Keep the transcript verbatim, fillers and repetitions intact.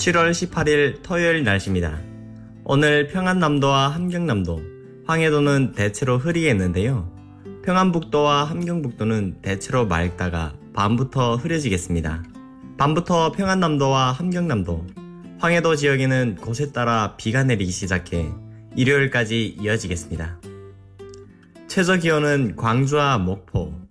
칠월 십팔일 토요일 날씨입니다. 오늘 평안남도와 함경남도, 황해도는 대체로 흐리겠는데요. 평안북도와 함경북도는 대체로 맑다가 밤부터 흐려지겠습니다. 밤부터 평안남도와 함경남도, 황해도 지역에는 곳에 따라 비가 내리기 시작해 일요일까지 이어지겠습니다. 최저 기온은 광주와 목포,